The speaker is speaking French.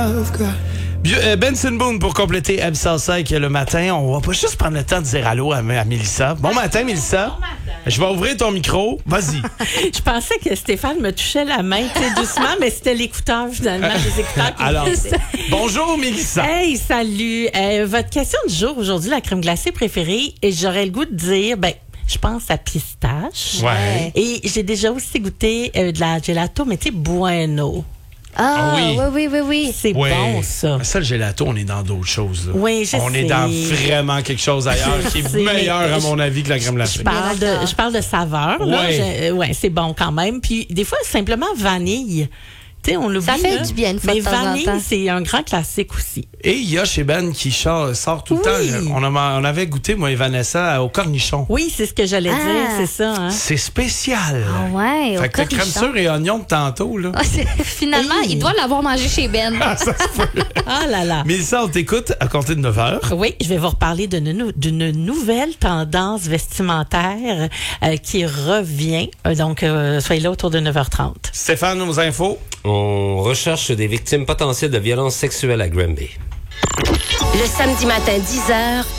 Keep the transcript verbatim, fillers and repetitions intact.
Benson Boone pour compléter Ab Salsa le matin. On va pas juste prendre le temps de dire allô à, à Mélissa. Bon matin, Mélissa. Bon matin. Je vais ouvrir ton micro. Vas-y. Je pensais que Stéphane me touchait la main, tu sais, doucement, mais c'était l'écouteur, finalement, les écouteurs qui Alors, bonjour, Mélissa. Hey, salut. Euh, votre question du jour aujourd'hui, la crème glacée préférée, et j'aurais le goût de dire, ben, je pense à pistache. Ouais. Et j'ai déjà aussi goûté euh, de la gelato, mais tu sais, bueno. Ah, Ah oui. oui, oui, oui, oui. C'est Ouais. bon, ça. Ça, le gelato, on est dans d'autres choses. Là. Oui, je On sais. est dans vraiment quelque chose ailleurs qui est C'est- meilleur, à je- mon avis, que la crème Je glacée. parle de, je parle de saveur, là. Ouais. Je- euh, ouais, c'est bon quand même. Puis des fois, simplement vanille. Tu sais, on l'oublie. Ça fait là. du bien une fois Mais de temps en vanille, temps. c'est un grand classique aussi. Et il y a chez Ben qui sort, sort tout le Oui. temps. On, a- on avait goûté, moi et Vanessa, au cornichon. Oui, c'est ce que j'allais Ah. dire, c'est ça. Hein? C'est spécial. Ah ouais, au Fait que le crème cornichon. sûre et oignon de tantôt, là. Ah, c'est- Finalement, Hey. il doit l'avoir mangé chez Ben. Ah, ça se peut. Ah là là. Mélissa, on t'écoute à compter de neuf heures. Oui, je vais vous reparler d'une, nou- d'une nouvelle tendance vestimentaire euh, qui revient. Euh, donc, euh, soyez là autour de neuf heures trente. Stéphane, nos infos. On recherche des victimes potentielles de violences sexuelles à Granby. Le samedi matin, dix heures,